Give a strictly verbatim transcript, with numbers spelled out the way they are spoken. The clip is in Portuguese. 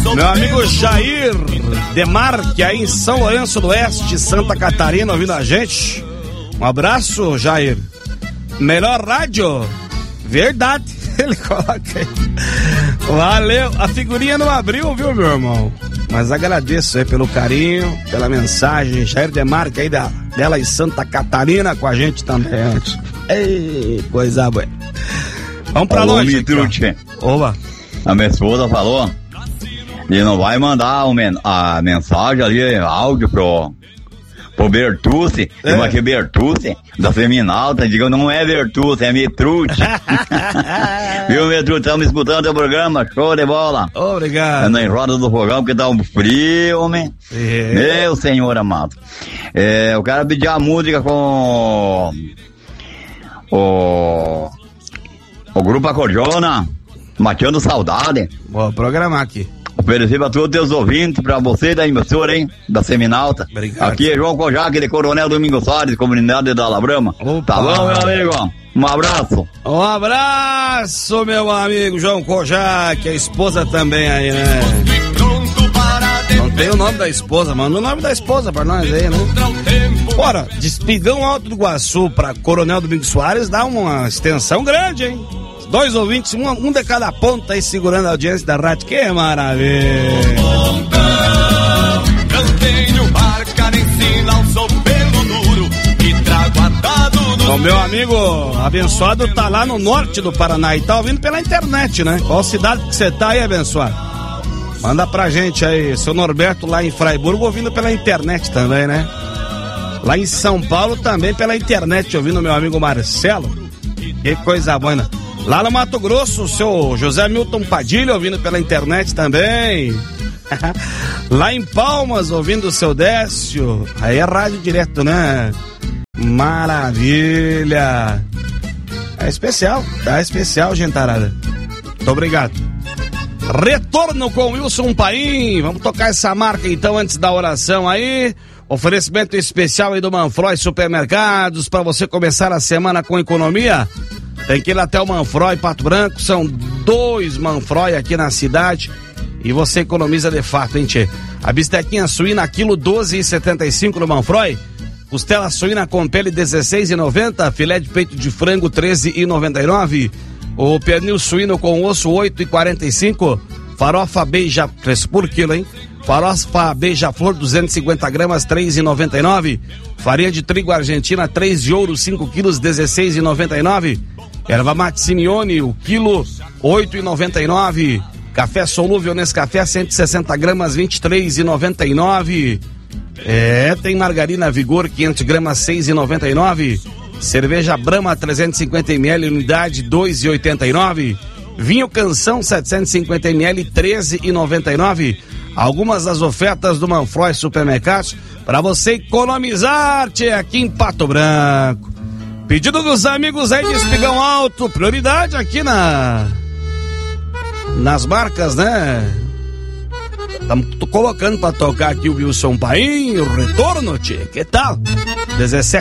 Meu amigo Jair Demarque, aí em São Lourenço do Oeste, Santa Catarina, ouvindo a gente. Um abraço, Jair. Melhor rádio? Verdade. Ele coloca aí. Valeu. A figurinha não abriu, viu, meu irmão? Mas agradeço aí pelo carinho, pela mensagem. Jair Demarque aí da, dela em Santa Catarina com a gente também. Ei, coisa boa. Vamos pra longe. Oba. A minha esposa falou e não vai mandar o men- a mensagem ali, áudio pro, pro Bertucci, é. Mas que Bertucci, da Seminalta, diga, não é Bertucci, é Mitrucci. Viu, Mitrucci, estamos escutando o programa, show de bola. Obrigado. É na roda do fogão, porque tá um frio, homem. É. Meu senhor amado. É, eu quero pedir a música com o, o Grupo Acordeona, Mateando Saudade. Vou programar aqui. Oferecer pra todos os teus ouvintes, pra você da emissora, hein? Da Seminalta. Obrigado. Aqui é João Kojak, de Coronel Domingos Soares, comunidade da Labrama. Tá bom, meu amigo? Um abraço. Um abraço, meu amigo João Kojak, a esposa também aí, né? Não tem o nome da esposa, manda o nome da esposa pra nós aí, né? Bora, de Espigão Alto do Iguaçu pra Coronel Domingos Soares dá uma extensão grande, hein? Dois ouvintes, um, um de cada ponta aí segurando a audiência da rádio. Que maravilha! O meu amigo abençoado tá lá no norte do Paraná e tá ouvindo pela internet, né? Qual cidade que você tá aí, abençoado? Manda pra gente aí, seu Norberto lá em Fraiburgo ouvindo pela internet também, né? Lá em São Paulo também pela internet, ouvindo meu amigo Marcelo. Que coisa boa. Lá no Mato Grosso, o seu José Milton Padilha ouvindo pela internet também. Lá em Palmas, ouvindo o seu Décio. Aí é rádio direto, né? Maravilha. É especial, tá especial, gentarada. Muito obrigado. Retorno com Wilson Paim. Vamos tocar essa marca então antes da oração aí. Oferecimento especial aí do Manfroy Supermercados para você começar a semana com economia. Tem que ir até o Manfroy Pato Branco, são dois Manfroy aqui na cidade e você economiza de fato, hein, tchê? A bistequinha suína, quilo doze reais e setenta e cinco no Manfroy, costela suína com pele dezesseis reais e noventa centavos, filé de peito de frango treze reais e noventa e nove centavos, o pernil suíno com osso oito reais e quarenta e cinco centavos, farofa beija, preço por quilo, hein? Farofa beija-flor duzentos e cinquenta gramas, três reais e noventa e nove centavos, farinha de trigo argentina, três de ouro, cinco quilos, dezesseis reais e noventa e nove centavos, erva mate Simeone, o quilo, oito reais e noventa e nove centavos. Café solúvel Nescafé, cento e sessenta gramas, vinte e três reais e noventa e nove centavos. É, tem margarina Vigor, quinhentas gramas, seis reais e noventa e nove centavos. Cerveja Brahma, trezentos e cinquenta mililitros, unidade, dois reais e oitenta e nove centavos. Vinho Canção, setecentos e cinquenta mililitros, treze reais e noventa e nove centavos. Algumas das ofertas do Manfroy Supermercados para você economizar, tchê, aqui em Pato Branco. Pedido dos amigos aí de Espigão Alto, prioridade aqui na nas marcas, né? Estamos colocando para tocar aqui o Wilson Paim, o retorno, tchê, que tal? dezessete